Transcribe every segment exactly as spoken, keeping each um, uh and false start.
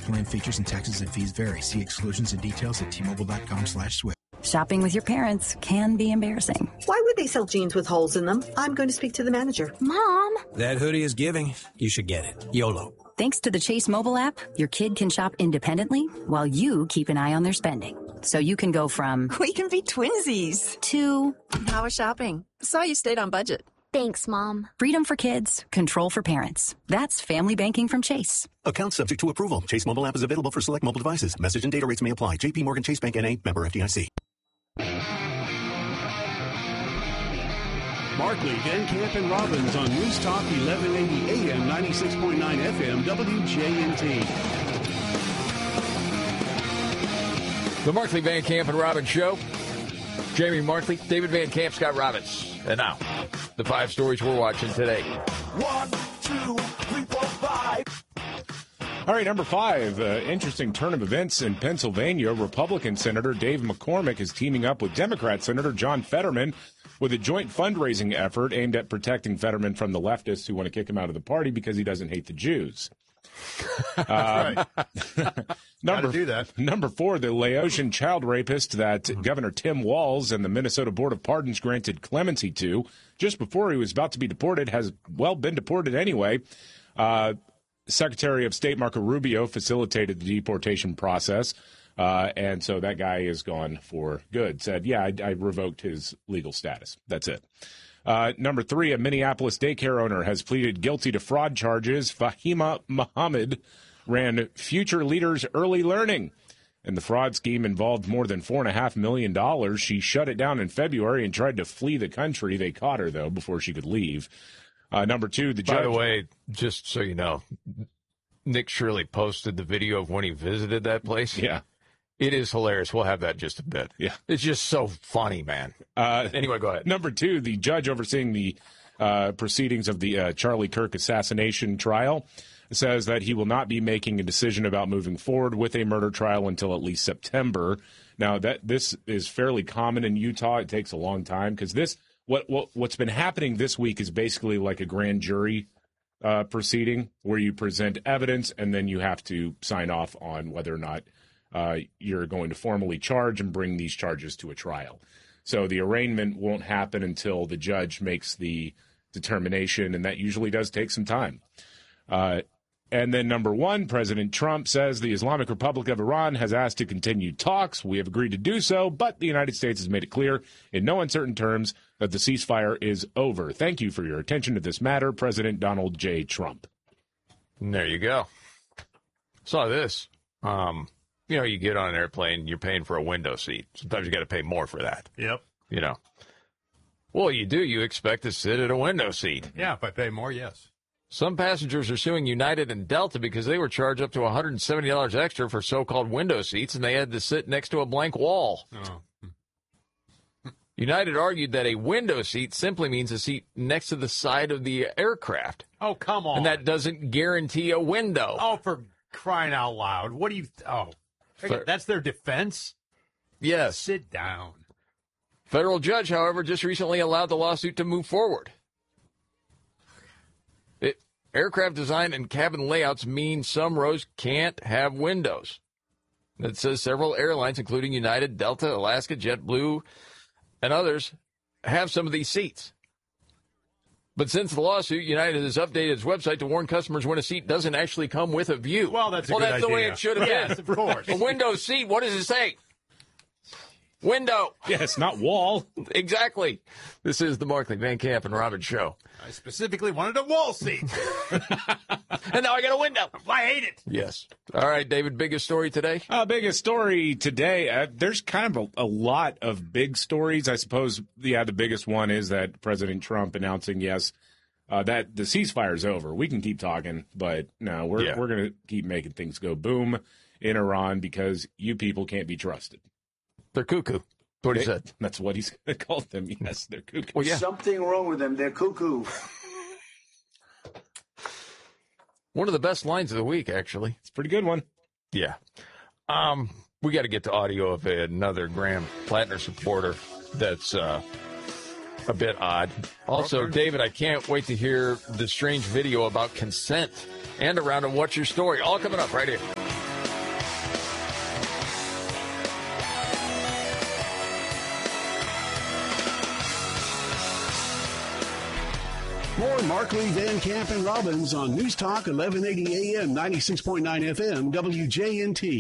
Plan features and taxes and fees vary. See exclusions and details at T-Mobile.com slash SWIFT. Shopping with your parents can be embarrassing. Why would they sell jeans with holes in them? I'm going to speak to the manager. Mom! That hoodie is giving. You should get it. YOLO. Thanks to the Chase mobile app, your kid can shop independently while you keep an eye on their spending. So you can go from, we can be twinsies, to, how was shopping? Saw you stayed on budget. Thanks, Mom. Freedom for kids, control for parents. That's family banking from Chase. Account subject to approval. Chase mobile app is available for select mobile devices. Message and data rates may apply. J P Morgan Chase Bank N A, member F D I C. Markley, Van Camp, and Robbins on News Talk eleven eighty A M, ninety-six point nine F M, W J N T. The Markley, Van Camp, and Robbins Show. Jamie Markley, David Van Camp, Scott Robbins. And now, the five stories we're watching today. One, two, three, four, five. All right, number five, uh, interesting turn of events in Pennsylvania. Republican Senator Dave McCormick is teaming up with Democrat Senator John Fetterman with a joint fundraising effort aimed at protecting Fetterman from the leftists who want to kick him out of the party because he doesn't hate the Jews. That's um, right. number, do that. Number four, the Laotian child rapist that mm-hmm. Governor Tim Walz and the Minnesota Board of Pardons granted clemency to just before he was about to be deported has, well, been deported anyway. Uh, Secretary of State Marco Rubio facilitated the deportation process. Uh, and so that guy is gone for good. Said, yeah, I, I revoked his legal status. That's it. Uh, number three, a Minneapolis daycare owner has pleaded guilty to fraud charges. Fahima Muhammad ran Future Leaders Early Learning, and the fraud scheme involved more than four point five million dollars. She shut it down in February and tried to flee the country. They caught her, though, before she could leave. Uh, number two, the judge. By the way, just so you know, Nick Shirley posted the video of when he visited that place. Yeah. It is hilarious. We'll have that in just a bit. Yeah. It's just so funny, man. Uh, anyway, go ahead. Number two, the judge overseeing the uh, proceedings of the uh, Charlie Kirk assassination trial says that he will not be making a decision about moving forward with a murder trial until at least September. Now, that this is fairly common in Utah. It takes a long time because this what, what what's been happening this week is basically like a grand jury uh, proceeding where you present evidence and then you have to sign off on whether or not Uh, you're going to formally charge and bring these charges to a trial. So the arraignment won't happen until the judge makes the determination, and that usually does take some time. Uh, and then number one, President Trump says the Islamic Republic of Iran has asked to continue talks. We have agreed to do so, but the United States has made it clear in no uncertain terms that the ceasefire is over. Thank you for your attention to this matter, President Donald J. Trump. And there you go. Saw this. Um... You know, you get on an airplane, you're paying for a window seat. Sometimes you got to pay more for that. Yep. You know. Well, you do. You expect to sit at a window seat. Yeah, if I pay more, yes. Some passengers are suing United and Delta because they were charged up to one hundred seventy dollars extra for so-called window seats, and they had to sit next to a blank wall. Oh. United argued that a window seat simply means a seat next to the side of the aircraft. Oh, come on. And that doesn't guarantee a window. Oh, for crying out loud. What do you... Oh. That's their defense? Yes. Sit down. Federal judge, however, just recently allowed the lawsuit to move forward. It, aircraft design and cabin layouts mean some rows can't have windows. It says several airlines, including United, Delta, Alaska, JetBlue, and others, have some of these seats. But since the lawsuit, United has updated its website to warn customers when a seat doesn't actually come with a view. Well, that's a well, good that's idea. the way it should have been. Yes, of course. A window seat, what does it say? Window. Yes, not wall. Exactly. This is the Markley, Van Camp, and Robbins Show. I specifically wanted a wall seat. And now I got a window. I hate it. Yes. All right, David, biggest story today? Uh, biggest story today. Uh, there's kind of a, a lot of big stories. I suppose, yeah, the biggest one is that President Trump announcing, yes, uh, that the ceasefire is over. We can keep talking, but no, we're, Yeah. we're going to keep making things go boom in Iran because you people can't be trusted. They're cuckoo. That's what he They- said. That's what he's going to call them. Yes, they're cuckoo. Well, yeah. Something wrong with them. They're cuckoo. One of the best lines of the week, actually. It's a pretty good one. Yeah. Um, we got to get to audio of another Graham Plattner supporter that's uh, a bit odd. Also, Okay. David, I can't wait to hear the strange video about consent and around and what's your story. All coming up right here. more Markley, Van Camp, and Robbins on News Talk eleven eighty A M, ninety-six point nine F M, W J N T.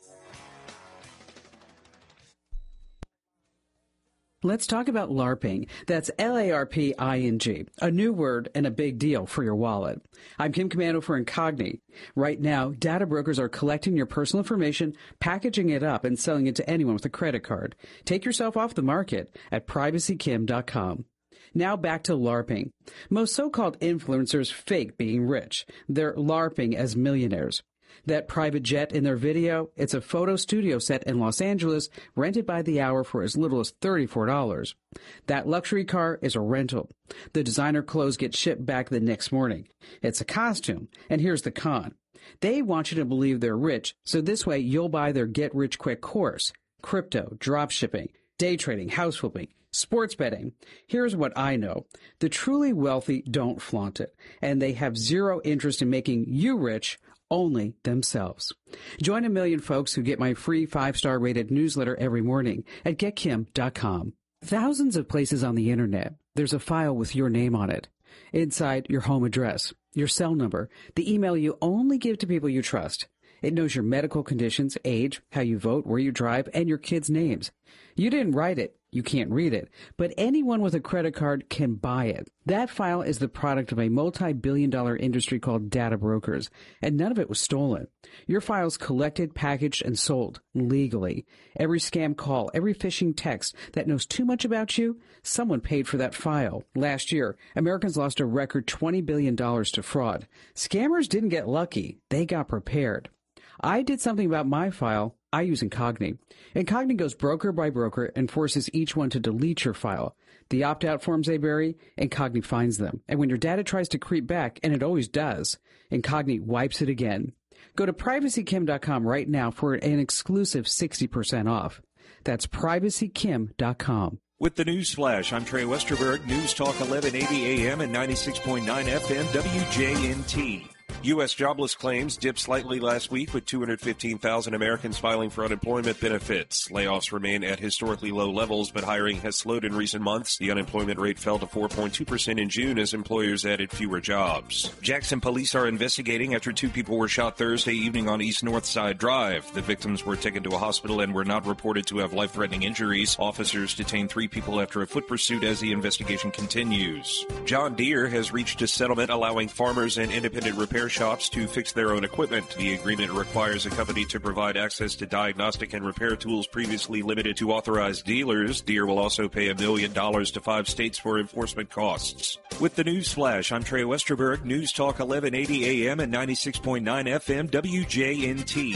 Let's talk about LARPing. That's L A R P I N G, a new word and a big deal for your wallet. I'm Kim Commando for Incogni. Right now, data brokers are collecting your personal information, packaging it up, and selling it to anyone with a credit card. Take yourself off the market at privacy kim dot com. Now back to LARPing. Most so-called influencers fake being rich. They're LARPing as millionaires. That private jet in their video, it's a photo studio set in Los Angeles, rented by the hour for as little as thirty-four dollars. That luxury car is a rental. The designer clothes get shipped back the next morning. It's a costume, and here's the con. They want you to believe they're rich, so this way you'll buy their get-rich-quick course. Crypto, drop shipping, day trading, house flipping, sports betting. Here's what I know. The truly wealthy don't flaunt it, and they have zero interest in making you rich, only themselves. Join a million folks who get my free five-star rated newsletter every morning at get kim dot com. Thousands of places on the internet, there's a file with your name on it. Inside, your home address, your cell number, the email you only give to people you trust. It knows your medical conditions, age, how you vote, where you drive, and your kids' names. You didn't write it. You can't read it. But anyone with a credit card can buy it. That file is the product of a multi-billion dollar industry called data brokers, and none of it was stolen. Your file's collected, packaged, and sold legally. Every scam call, every phishing text that knows too much about you, someone paid for that file. Last year, Americans lost a record twenty billion dollars to fraud. Scammers didn't get lucky. They got prepared. I did something about my file. I use Incogni. Incogni goes broker by broker and forces each one to delete your file. The opt-out forms they bury, Incogni finds them. And when your data tries to creep back, and it always does, Incogni wipes it again. Go to privacy kim dot com right now for an exclusive sixty percent off. That's privacy kim dot com. With the News Flash, I'm Trey Westerberg, News Talk eleven eighty A M and ninety-six point nine F M W J N T. U S jobless claims dipped slightly last week with two hundred fifteen thousand Americans filing for unemployment benefits. Layoffs remain at historically low levels, but hiring has slowed in recent months. The unemployment rate fell to four point two percent in June as employers added fewer jobs. Jackson police are investigating after two people were shot Thursday evening on East North Side Drive. The victims were taken to a hospital and were not reported to have life-threatening injuries. Officers detained three people after a foot pursuit as the investigation continues. John Deere has reached a settlement allowing farmers and independent repair shops to fix their own equipment. The agreement requires a company to provide access to diagnostic and repair tools previously limited to authorized dealers. Deere will also pay a million dollars to five states for enforcement costs. With the News Flash, I'm Trey Westerberg, News Talk eleven eighty A M and ninety-six point nine F M W J N T.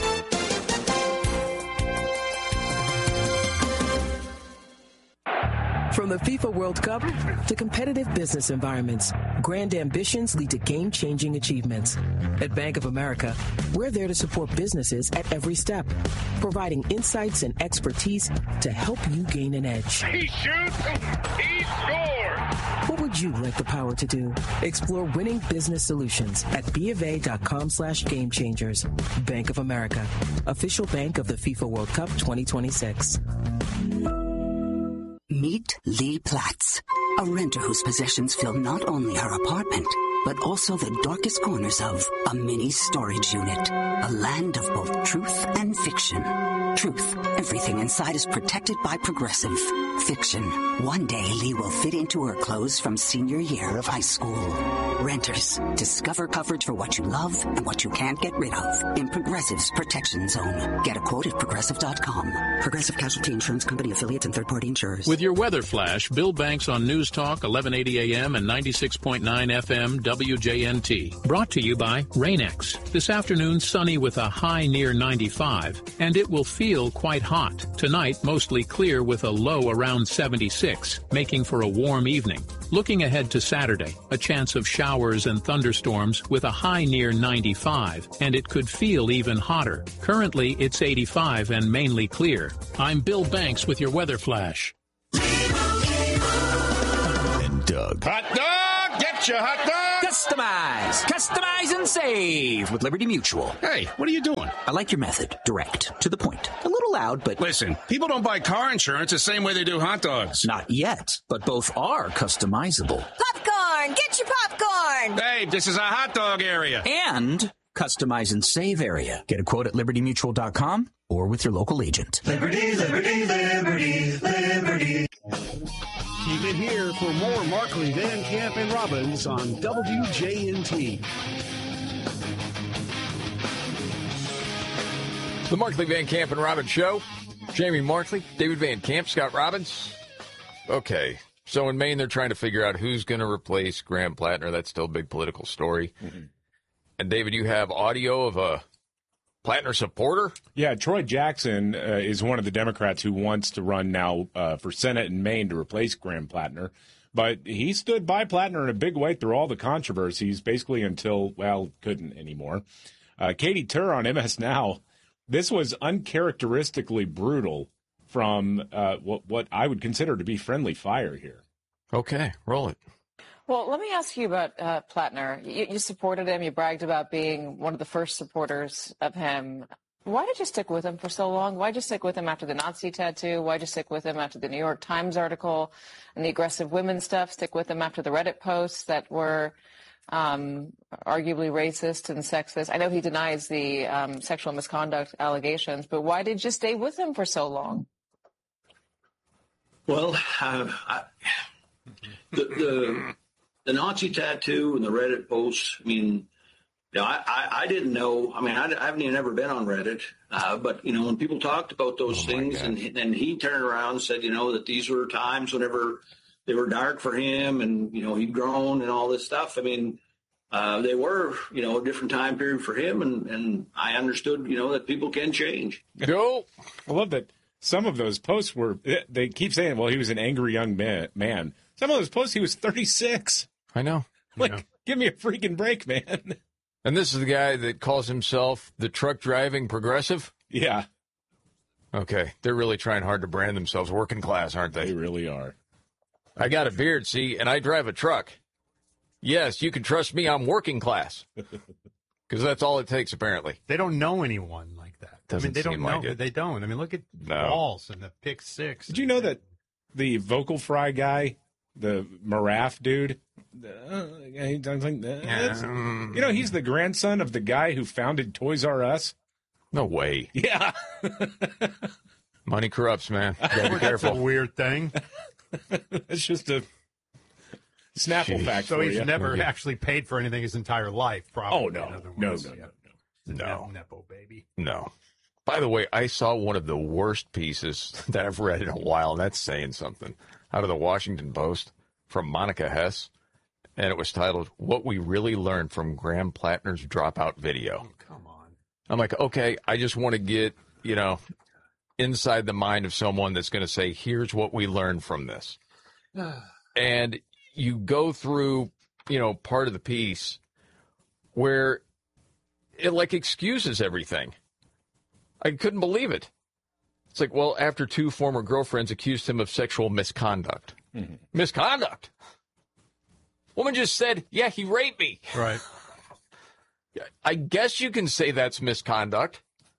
From the FIFA World Cup to competitive business environments, grand ambitions lead to game-changing achievements. At Bank of America, we're there to support businesses at every step, providing insights and expertise to help you gain an edge. He shoots, he scores! What would you like the power to do? Explore winning business solutions at BofA.com slash game changers. Bank of America, official bank of the FIFA World Cup twenty twenty-six. Meet Lee Platts, a renter whose possessions fill not only her apartment, but also the darkest corners of a mini storage unit. A land of both truth and fiction. Truth, everything inside is protected by Progressive. Fiction, one day Lee will fit into her clothes from senior year of high school. Renters, discover coverage for what you love and what you can't get rid of in Progressive's Protection Zone. Get a quote at progressive dot com. Progressive Casualty Insurance Company affiliates and third-party insurers. With your weather flash, Bill Banks on News Talk eleven eighty A M and ninety-six point nine F M W J N T. Brought to you by Rain-X. This afternoon, sunny with a high near ninety-five, and it will feel quite hot. Tonight, mostly clear with a low around seventy-six, making for a warm evening. Looking ahead to Saturday, a chance of showers and thunderstorms with a high near ninety-five, and it could feel even hotter. Currently, it's eighty-five and mainly clear. I'm Bill Banks with your weather flash. And Doug. Hot dog! Get your hot dog! Customize! Customize and save with Liberty Mutual. Hey, what are you doing? I like your method. Direct. To the point. A little loud, but... Listen, people don't buy car insurance the same way they do hot dogs. Not yet, but both are customizable. Popcorn! Get Get your popcorn! Hey, this is a hot dog area. And customize and save area. Get a quote at liberty mutual dot com or with your local agent. Liberty, liberty, liberty, liberty. Keep it here for more Markley, Van Camp, and Robbins on W J N T. The Markley, Van Camp, and Robbins Show. Jamie Markley, David Van Camp, Scott Robbins. Okay, so in Maine, they're trying to figure out who's going to replace Graham Plattner. That's still a big political story. Mm-hmm. And, David, you have audio of a Plattner supporter? Yeah, Troy Jackson uh, is one of the Democrats who wants to run now uh, for Senate in Maine to replace Graham Plattner. But he stood by Plattner in a big way through all the controversies, basically until, well, couldn't anymore. Uh, Katie Tur on M S Now. This was uncharacteristically brutal from uh, what, what I would consider to be friendly fire here. Okay, roll it. Well, let me ask you about uh, Plattner. You, you supported him. You bragged about being one of the first supporters of him. Why did you stick with him for so long? Why did you stick with him after the Nazi tattoo? Why did you stick with him after the New York Times article and the aggressive women stuff? Stick with him after the Reddit posts that were um, arguably racist and sexist? I know he denies the um, sexual misconduct allegations, but why did you stay with him for so long? Well, uh, I, the, the the Nazi tattoo and the Reddit posts, I mean, you know, I, I, I didn't know. I mean, I, I haven't even ever been on Reddit, uh, but, you know, when people talked about those oh things and then he turned around and said, you know, that these were times whenever they were dark for him and, you know, he'd grown and all this stuff. I mean, uh, they were, you know, a different time period for him. And, and I understood, you know, that people can change. Go. I love that some of those posts were, they keep saying, well, he was an angry young man. man. Some of those posts, he was thirty-six. I know. Like, yeah. Give me a freaking break, man. And this is the guy that calls himself the truck driving progressive? Yeah. Okay. They're really trying hard to brand themselves working class, aren't they? They really are. I got a beard, see, and I drive a truck. Yes, you can trust me, I'm working class. Because that's all it takes, apparently. They don't know anyone like that. Doesn't I mean, they don't seem know. like it. They don't. I mean, look at No. Walls and the pick six. Did you know that the Vocal Fry guy, the Maraf dude, uh, he does like that. You know, he's the grandson of the guy who founded Toys R Us. No way. Yeah. Money corrupts, man. You gotta be careful. That's a weird thing. It's just a Snapple Jeez. fact So for he's you. never actually paid for anything his entire life, probably. Oh, no. in other No, words. no, no, no. No. Nepo baby. No. By the way, I saw one of the worst pieces that I've read in a while, and that's saying something, out of the Washington Post from Monica Hess, and it was titled, What We Really Learned from Graham Plattner's Dropout Video. Oh, come on. I'm like, okay, I just want to get, you know, inside the mind of someone that's going to say, here's what we learned from this. And you go through, you know, part of the piece where it, like, excuses everything. I couldn't believe it. It's like, well, after two former girlfriends accused him of sexual misconduct. Mm-hmm. Misconduct? Woman just said, yeah, he raped me. Right. I guess you can say that's misconduct.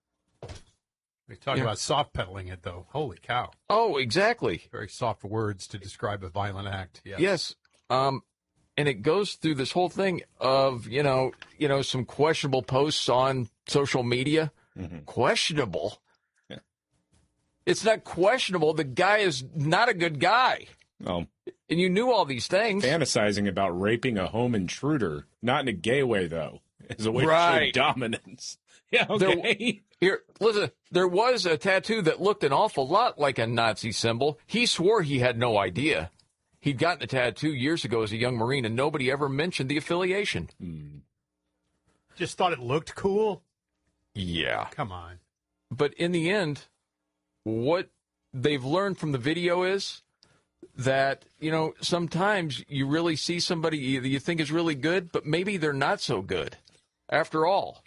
We talk Yeah. about soft pedaling it, though. Holy cow. Oh, exactly. Very soft words to describe a violent act. Yes. Yes. Um, and it goes through this whole thing of, you know, you know, some questionable posts on social media. Mm-hmm. Questionable? Yeah. It's not questionable. The guy is not a good guy. Oh. And you knew all these things. Fantasizing about raping a home intruder. Not in a gay way, though. As a way Right. to show dominance. Yeah, okay. There, here, listen, there was a tattoo that looked an awful lot like a Nazi symbol. He swore he had no idea. He'd gotten a tattoo years ago as a young Marine, and nobody ever mentioned the affiliation. Hmm. Just thought it looked cool? Yeah. Come on. But in the end, what they've learned from the video is that, you know, sometimes you really see somebody you, you think is really good, but maybe they're not so good after all.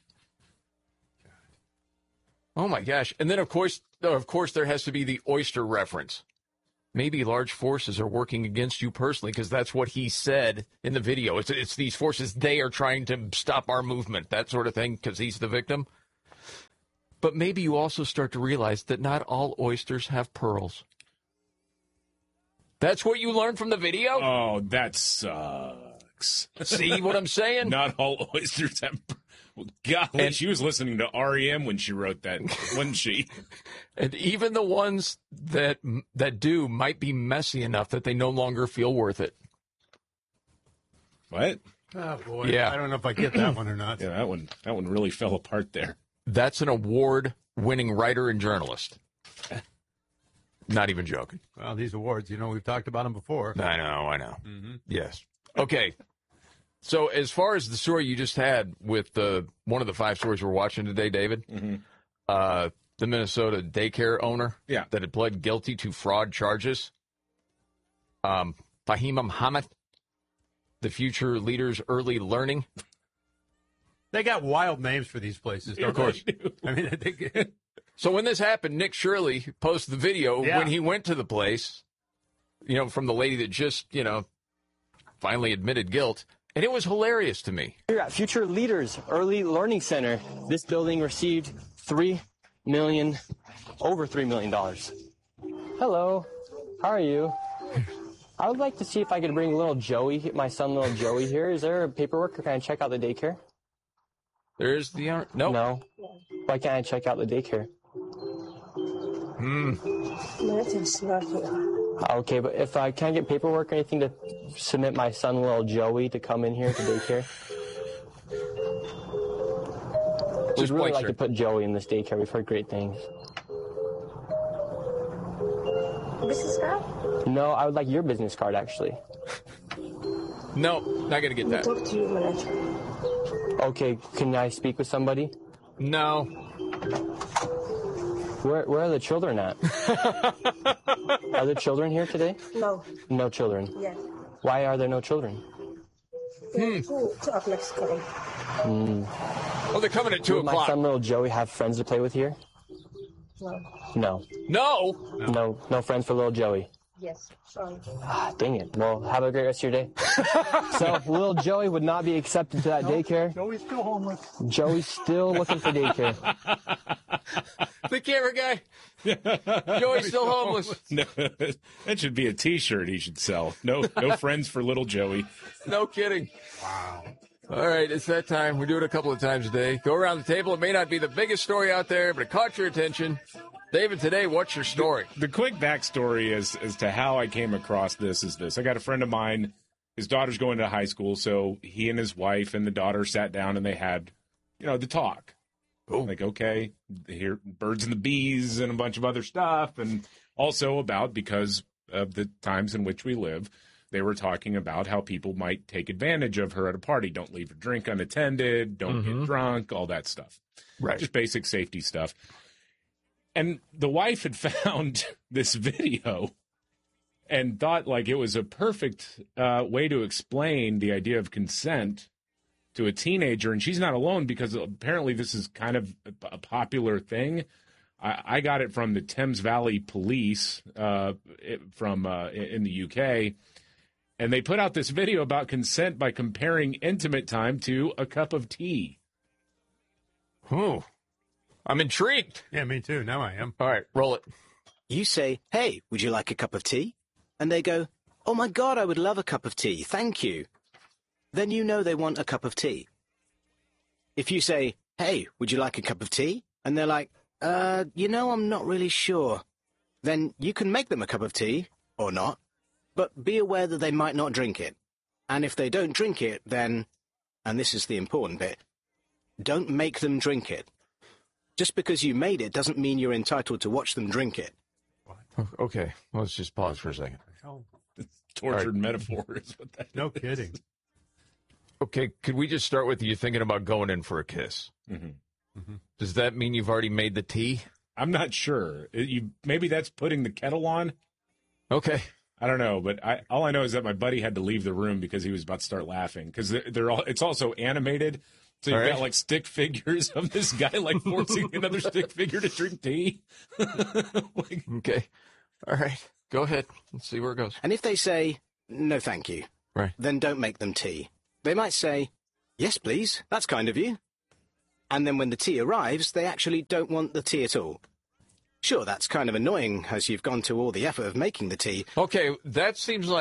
Oh, my gosh. And then, of course, of course, there has to be the oyster reference. Maybe large forces are working against you personally, because that's what he said in the video. It's, it's these forces, they are trying to stop our movement, that sort of thing, because he's the victim. But maybe you also start to realize that not all oysters have pearls. That's what you learned from the video? Oh, that sucks. sharks. See what I'm saying? Not all oysters have. Golly, and, she was listening to R E M when she wrote that, wasn't she? And even the ones that that do might be messy enough that they no longer feel worth it. What? Oh boy! Yeah. I don't know if I get that one or not. Yeah, that one. That one really fell apart there. That's an award-winning writer and journalist. Not even joking. Well, these awards, you know, we've talked about them before. I know, I know. Mm-hmm. Yes. Okay. So as far as the story you just had with the one of the five stories we're watching today, David, mm-hmm. uh, the Minnesota daycare owner yeah. that had pled guilty to fraud charges, um, Fahima Muhammad, the Future Leaders Early Learning. They got wild names for these places, don't Of course. they? I mean, I think... So when this happened, Nick Shirley posted the video yeah. when he went to the place, you know, from the lady that just, you know, finally admitted guilt. And it was hilarious to me. Here at Future Leaders Early Learning Center, this building received three million dollars, over three million dollars. Hello, how are you? I would like to see if I could bring little Joey, my son little Joey here. Is there paperwork or can I check out the daycare? There's the, uh, no. No. Why can't I check out the daycare? Hmm. Okay, but if I can't get paperwork or anything to submit my son, little Joey, to come in here to daycare, we'd really like to put Joey in this daycare. We've heard great things. Business card? No, I would like your business card, actually. No, not going to get that. Talk to your manager. Okay, can I speak with somebody? No. Where where are the children at? Are there children here today? No. No children? Yes. Why are there no children? Hmm. Two, two o'clock's coming. Hmm. Oh, they're coming at two Would o'clock. my son, little Joey, have friends to play with here? No. No. No? No, no friends for little Joey. Yes. Sorry. Ah, dang it. Well, have a great rest of your day. So, little Joey would not be accepted to that No, daycare. Joey's still homeless. Joey's still looking for daycare. The camera guy. Joey's still homeless. No, that should be a T-shirt he should sell. No, no friends for little Joey. No kidding. Wow. All right, it's that time. We do it a couple of times a day. Go around the table. It may not be the biggest story out there, but it caught your attention. David, today, what's your story? The, the quick backstory as, as to how I came across this is this. I got a friend of mine. His daughter's going to high school, so he and his wife and the daughter sat down and they had, you know, the talk. Oh. Like, okay, here, birds and the bees and a bunch of other stuff. And also about, because of the times in which we live, they were talking about how people might take advantage of her at a party. Don't leave her drink unattended. Don't Mm-hmm. get drunk, all that stuff. Right. Just basic safety stuff. And the wife had found this video and thought like it was a perfect uh, way to explain the idea of consent to a teenager. And she's not alone because apparently this is kind of a popular thing. I, I got it from the Thames Valley Police uh, it, from uh, in the U K. And they put out this video about consent by comparing intimate time to a cup of tea. Oh, I'm intrigued. Yeah, me too. Now I am. All right, roll it. You say, hey, would you like a cup of tea? And they go, oh my God, I would love a cup of tea. Thank you. Then you know they want a cup of tea. If you say, hey, would you like a cup of tea? And they're like, uh, you know, I'm not really sure. Then you can make them a cup of tea, or not, but be aware that they might not drink it. And if they don't drink it, then, and this is the important bit, don't make them drink it. Just because you made it doesn't mean you're entitled to watch them drink it. Okay, let's just pause for a second. Tortured metaphor is what that No kidding. Okay, could we just start with you thinking about going in for a kiss? Mm-hmm. Mm-hmm. Does that mean you've already made the tea? I'm not sure. It- you maybe that's putting the kettle on. Okay. I don't know, but I, all I know is that my buddy had to leave the room because he was about to start laughing because they're, they're all. It's also animated, so you've All got right. like stick figures of this guy like forcing another stick figure to drink tea. Like, Okay. All right. Go ahead. Let's see where it goes. And if they say, no thank you, Right. then don't make them tea. They might say, yes, please, that's kind of you. And then when the tea arrives, they actually don't want the tea at all. Sure, that's kind of annoying as you've gone to all the effort of making the tea. Okay, that seems like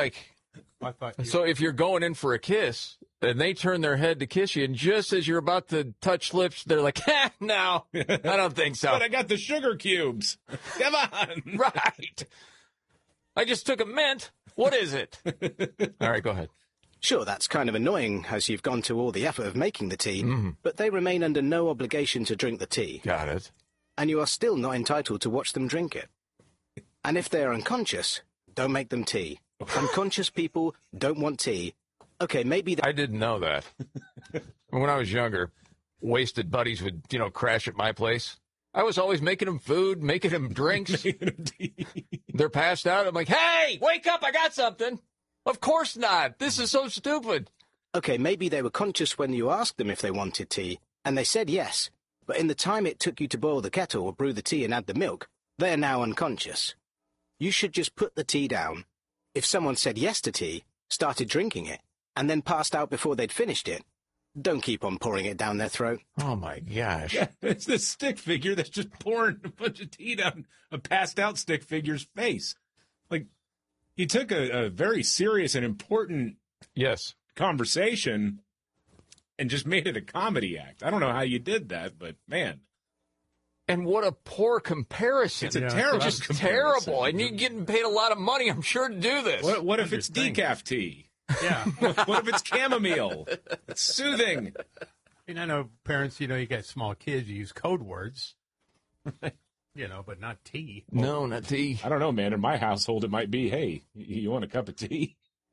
I thought you... So if you're going in for a kiss, and they turn their head to kiss you, and just as you're about to touch lips, they're like, ha, no, I don't think so. But I got the sugar cubes. Come on. Right. I just took a mint. What is it? All right, go ahead. Sure, that's kind of annoying, as you've gone to all the effort of making the tea, mm-hmm. but they remain under no obligation to drink the tea. Got it. And you are still not entitled to watch them drink it. And if they're unconscious, don't make them tea. Unconscious people don't want tea. Okay, maybe... I didn't know that. When I was younger, wasted buddies would, you know, crash at my place. I was always making them food, making them drinks. Making them tea. They're passed out. I'm like, hey, wake up, I got something. Of course not. This is so stupid. Okay, maybe they were conscious when you asked them if they wanted tea, and they said yes. But in the time it took you to boil the kettle or brew the tea and add the milk, they're now unconscious. You should just put the tea down. If someone said yes to tea, started drinking it, and then passed out before they'd finished it, don't keep on pouring it down their throat. Oh, my gosh. Yeah, it's this stick figure that's just pouring a bunch of tea down a passed-out stick figure's face. Like, you took a, a very serious and important yes conversation and just made it a comedy act. I don't know how you did that, but, man. And what a poor comparison. It's a yeah, terrible Just comparison. terrible. And you're getting paid a lot of money, I'm sure, to do this. What, what if it's decaf tea? Yeah. What if it's chamomile? It's soothing. I mean, I know parents, you know, you got small kids, you use code words, you know, but not tea. No, not tea. I don't know, man. In my household, it might be, hey, you want a cup of tea?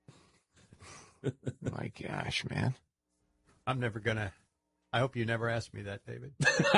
My gosh, man. I'm never going to. I hope you never ask me that, David.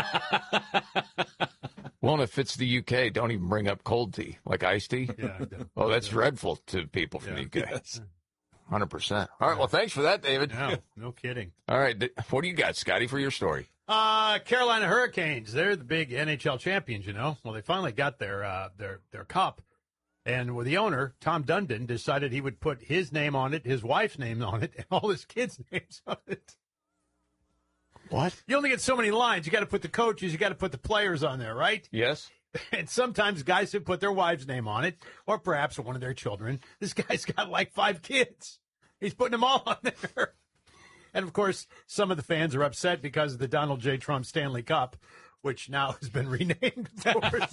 Well, and if it's the U K, don't even bring up cold tea, like iced tea. Yeah, I do. Oh, that's dreadful to people from Yeah. the U K. Yes. one hundred percent. All right, well, thanks for that, David. No, no kidding. All right, th- what do you got, Scotty, for your story? Uh, Carolina Hurricanes, they're the big N H L champions, you know. Well, they finally got their uh, their their cup. And with the owner, Tom Dundon, decided he would put his name on it, his wife's name on it, and all his kids' names on it. What? You only get so many lines. You got to put the coaches, you got to put the players on there, right? Yes. And sometimes guys have put their wife's name on it, or perhaps one of their children. This guy's got like five kids. He's putting them all on there. And, of course, some of the fans are upset because of the Donald J. Trump Stanley Cup, which now has been renamed, of course.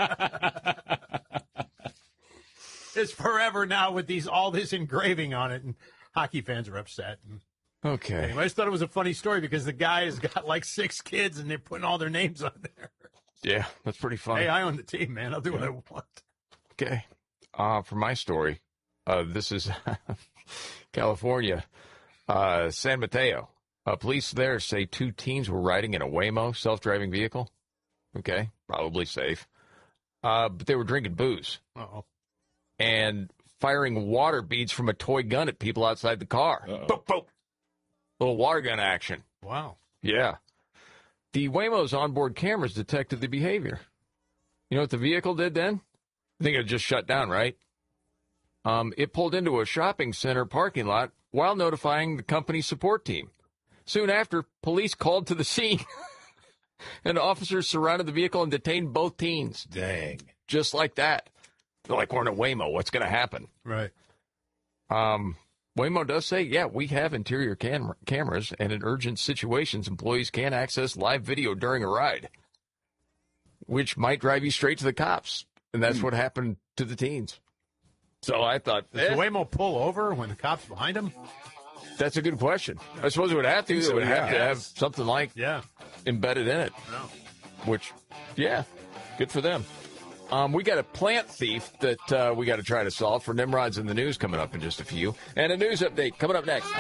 It's forever now with these all this engraving on it, and hockey fans are upset. And okay. Anyway, I just thought it was a funny story because the guy has got like six kids, and they're putting all their names on there. Yeah, that's pretty funny. Hey, I own the team, man. I'll do what I want. Okay. Uh, for my story, uh, this is California, uh, San Mateo. Uh, police there say two teens were riding in a Waymo self-driving vehicle. Okay, probably safe. Uh, but they were drinking booze. Uh-oh. And firing water beads from a toy gun at people outside the car. Boop, boop. Little water gun action. Wow. Yeah. The Waymo's onboard cameras detected the behavior. You know what the vehicle did then? I think it just shut down, right? Um, it pulled into a shopping center parking lot while notifying the company's support team. Soon after, police called to the scene, and officers surrounded the vehicle and detained both teens. Dang. Just like that. They're like, we're in a Waymo. What's going to happen? Right. Um, Waymo does say, yeah, we have interior cam- cameras, and in urgent situations, employees can access live video during a ride, which might drive you straight to the cops. And that's mm. what happened to the teens. So I thought, Does eh. the Waymo pull over when the cop's behind him? That's a good question. I suppose it would have to. It would have yeah. to have something like yeah. embedded in it. No. Which, yeah, good for them. Um, we got a plant thief that uh, we got to try to solve for Nimrod's in the news coming up in just a few. And a news update coming up next.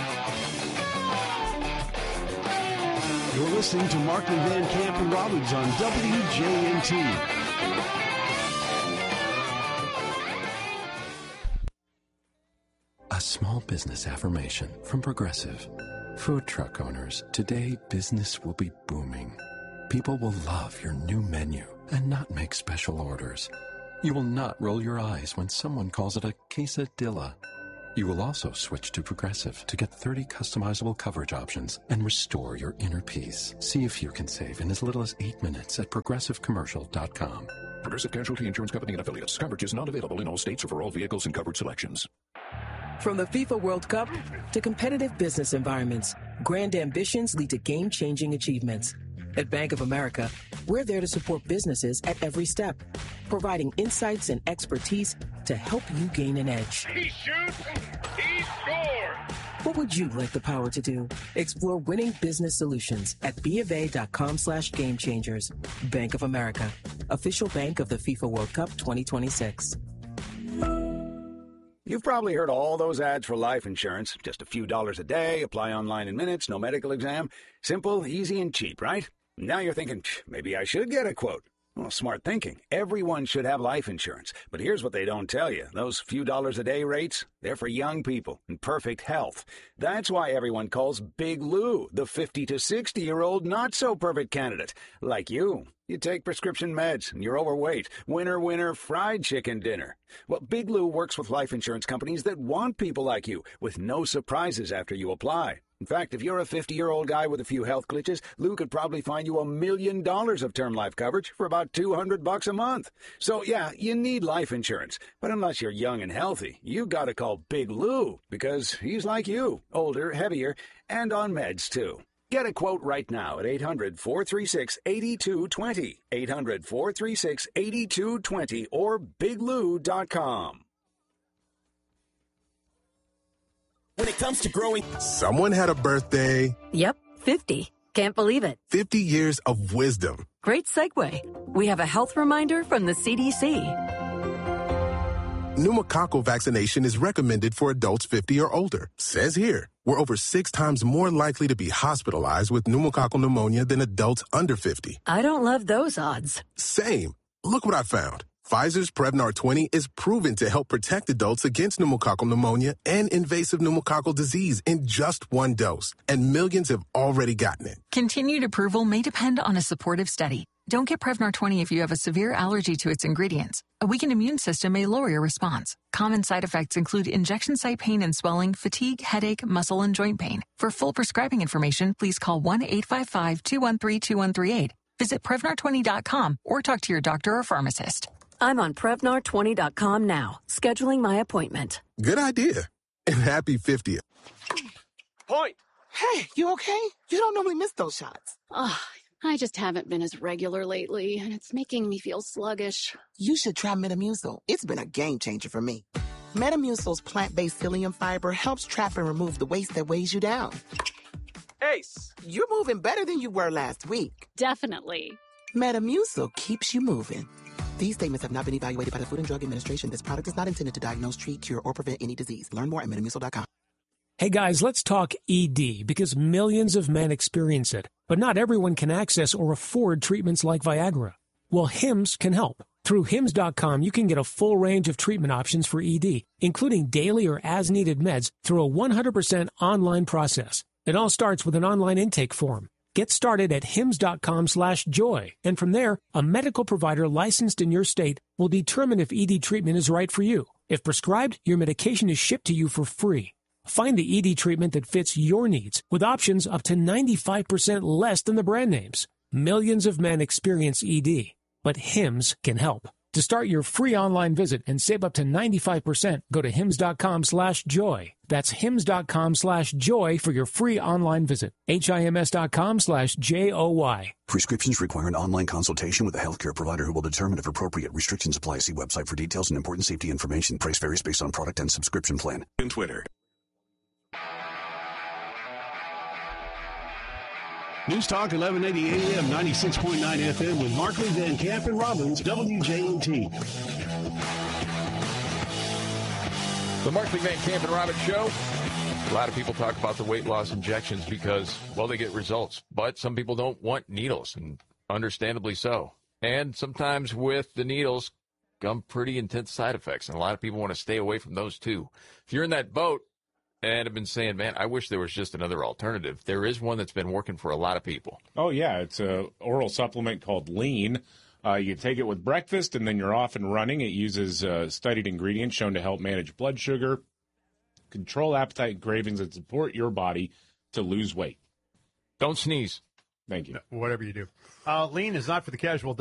You're listening to Markley, Van Camp, and Robbins on W J N T. A small business affirmation from Progressive. Food truck owners, today business will be booming. People will love your new menu and not make special orders. You will not roll your eyes when someone calls it a quesadilla. You will also switch to Progressive to get thirty customizable coverage options and restore your inner peace. See if you can save in as little as eight minutes at progressive commercial dot com. Progressive Casualty Insurance Company and affiliates. Coverage is not available in all states or for all vehicles and coverage selections. From the FIFA World Cup to competitive business environments, grand ambitions lead to game-changing achievements. At Bank of America, we're there to support businesses at every step, providing insights and expertise to help you gain an edge. He shoots, he scores! What would you like the power to do? Explore winning business solutions at BofA.com slash game changers. Bank of America, official bank of the FIFA World Cup twenty twenty-six. You've probably heard all those ads for life insurance. Just a few dollars a day, apply online in minutes, no medical exam. Simple, easy, and cheap, right? Now you're thinking, maybe I should get a quote. Well, smart thinking. Everyone should have life insurance. But here's what they don't tell you. Those few dollars a day rates, they're for young people in perfect health. That's why everyone calls Big Lou the fifty to sixty-year-old not-so-perfect candidate. Like you. You take prescription meds, and you're overweight. Winner, winner, fried chicken dinner. Well, Big Lou works with life insurance companies that want people like you, with no surprises after you apply. In fact, if you're a fifty-year-old guy with a few health glitches, Lou could probably find you a million dollars of term life coverage for about two hundred bucks a month. So, yeah, you need life insurance. But unless you're young and healthy, you gotta call Big Lou, because he's like you, older, heavier, and on meds, too. Get a quote right now at eight hundred, four three six, eight two two zero, eight hundred, four three six, eight two two zero, or big lou dot com. When it comes to growing, someone had a birthday. Yep, fifty. Can't believe it. fifty years of wisdom. Great segue. We have a health reminder from the C D C. Pneumococcal vaccination is recommended for adults fifty or older. Says here, we're over six times more likely to be hospitalized with pneumococcal pneumonia than adults under fifty. I don't love those odds. Same. Look what I found. Pfizer's Prevnar twenty is proven to help protect adults against pneumococcal pneumonia and invasive pneumococcal disease in just one dose. And millions have already gotten it. Continued approval may depend on a supportive study. Don't get Prevnar twenty if you have a severe allergy to its ingredients. A weakened immune system may lower your response. Common side effects include injection site pain and swelling, fatigue, headache, muscle, and joint pain. For full prescribing information, please call one eight five five, two one three, two one three eight. Visit Prevnar twenty dot com or talk to your doctor or pharmacist. I'm on Prevnar twenty dot com now, scheduling my appointment. Good idea. And happy fiftieth. Point. Hey, you okay? You don't normally miss those shots. Ugh, I just haven't been as regular lately, and it's making me feel sluggish. You should try Metamucil. It's been a game changer for me. Metamucil's plant-based psyllium fiber helps trap and remove the waste that weighs you down. Ace. You're moving better than you were last week. Definitely. Metamucil keeps you moving. These statements have not been evaluated by the Food and Drug Administration. This product is not intended to diagnose, treat, cure, or prevent any disease. Learn more at metamucil dot com. Hey guys, let's talk E D, because millions of men experience it, but not everyone can access or afford treatments like Viagra. Well, Hims can help. Through hims dot com, you can get a full range of treatment options for E D, including daily or as-needed meds through a one hundred percent online process. It all starts with an online intake form. Get started at hims dot com slash joy, and from there, a medical provider licensed in your state will determine if E D treatment is right for you. If prescribed, your medication is shipped to you for free. Find the E D treatment that fits your needs, with options up to ninety-five percent less than the brand names. Millions of men experience E D, but Hims can help. To start your free online visit and save up to ninety-five percent, go to hims dot com slash joy. That's hims dot com slash joy for your free online visit. hims dot com slash J O Y. Prescriptions require an online consultation with a healthcare provider who will determine if appropriate. Restrictions apply. See website for details and important safety information. Price varies based on product and subscription plan. And Twitter. News Talk eleven eighty A M, ninety-six point nine F M with Markley, Van Camp, and Robbins, W J N T. The Markley, Van Camp, and Robbins Show. A lot of people talk about the weight loss injections because, well, they get results. But some people don't want needles, and understandably so. And sometimes with the needles come pretty intense side effects, and a lot of people want to stay away from those too. If you're in that boat, and have been saying, man, I wish there was just another alternative. There is one that's been working for a lot of people. Oh, yeah. It's a oral supplement called Lean. Uh, you take it with breakfast, and then you're off and running. It uses uh, studied ingredients shown to help manage blood sugar, control appetite and cravings, and support your body to lose weight. Don't sneeze. Thank you. No, whatever you do. Uh, Lean is not for the casual